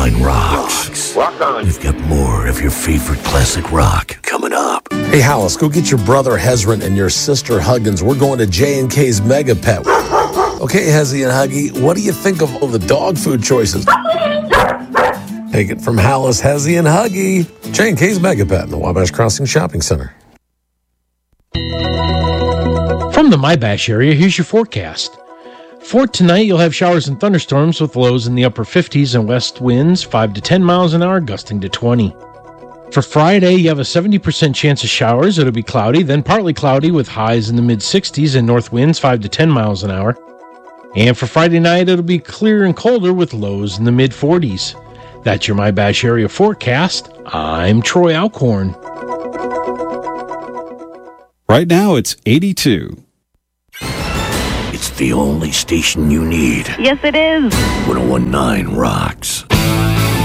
Rocks. Rock on. We've got more of your favorite classic rock coming up. Hey, Hollis, go get your brother Hezron and your sister Huggins. We're going to J&K's Mega Pet. Okay, Hezzy and Huggy, what do you think of all the dog food choices? Take it from Hollis, Hezzy, and Huggy. J&K's Mega Pet in the Wabash Crossing Shopping Center. From the MyBash area, here's your forecast. For tonight, you'll have showers and thunderstorms with lows in the upper 50s and west winds 5 to 10 miles an hour, gusting to 20. For Friday, you have a 70% chance of showers. It'll be cloudy, then partly cloudy with highs in the mid-60s and north winds 5 to 10 miles an hour. And for Friday night, it'll be clear and colder with lows in the mid-40s. That's your MyBash area forecast. I'm Troy Alcorn. Right now, it's 82. It's the only station you need. Yes, it is. 1019 Rocks.